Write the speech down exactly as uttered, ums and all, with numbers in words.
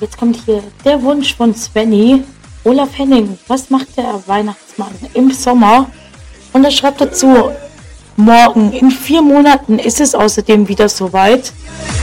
jetzt kommt hier der Wunsch von Svenny. Olaf Henning, was macht der Weihnachtsmann im Sommer? Und er schreibt dazu, morgen, in vier Monaten ist es außerdem wieder soweit.